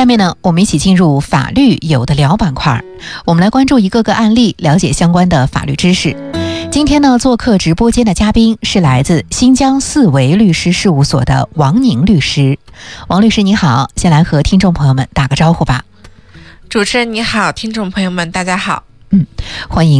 下面呢，我们一起进入法律有的聊板块，我们来关注一个个案例，了解相关的法律知识。今天呢，做客直播间的嘉宾是来自新疆四维律师事务所的王宁律师。王律师你好，先来和听众朋友们打个招呼吧。 主持人你好，听众朋友们大家好。 欢迎